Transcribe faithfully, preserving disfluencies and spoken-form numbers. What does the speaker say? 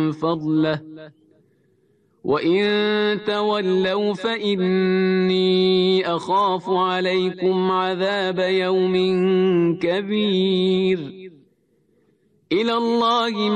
فضله وإن تولوا فإني أخاف عليكم عذاب يوم كبير. إلى الله